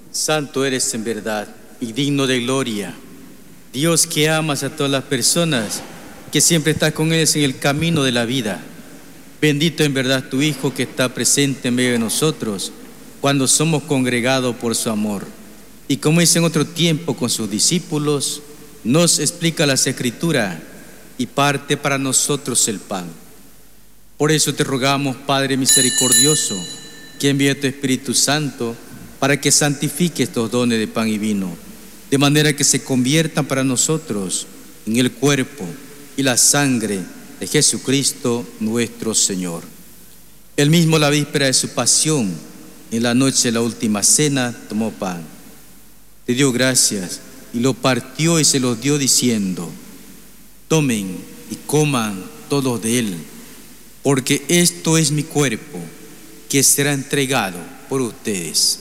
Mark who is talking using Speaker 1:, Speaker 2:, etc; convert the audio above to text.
Speaker 1: Santo eres en verdad y digno de gloria. Dios, que amas a todas las personas, que siempre estás con ellos en el camino de la vida. Bendito en verdad tu Hijo, que está presente en medio de nosotros cuando somos congregados por su amor. Y como hizo en otro tiempo con sus discípulos, nos explica las Escrituras y parte para nosotros el pan. Por eso te rogamos, Padre misericordioso, que envíe tu Espíritu Santo para que santifique estos dones de pan y vino, de manera que se conviertan para nosotros en el cuerpo y la sangre de Jesucristo nuestro Señor. Él mismo, la víspera de su pasión, en la noche de la última cena, tomó pan, te dio gracias y lo partió y se los dio diciendo: tomen y coman todos de él, porque esto es mi cuerpo, que será entregado por ustedes.